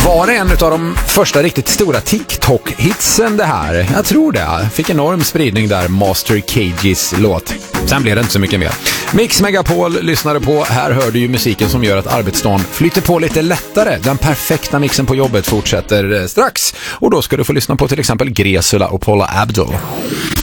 Var det en av de första riktigt stora TikTok-hitsen det här? Jag tror det. Fick enorm spridning där, Master KGs låt. Sen blev det inte så mycket mer. Mix Megapol lyssnade på. Här hör du ju musiken som gör att arbetsdagen flyter på lite lättare. Den perfekta mixen på jobbet fortsätter strax. Och då ska du få lyssna på till exempel Gresula och Paula Abdul.